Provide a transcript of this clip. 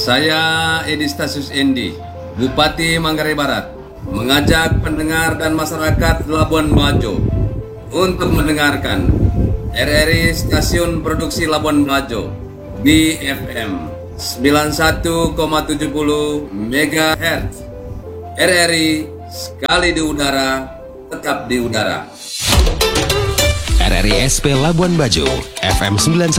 Saya Edi Stasius Endi, Bupati Manggarai Barat, mengajak pendengar dan masyarakat Labuan Bajo untuk mendengarkan RRI Stasiun Produksi Labuan Bajo BFM 91,70 MHz. RRI sekali di udara, tetap di udara. RRI SP Labuan Bajo FM 91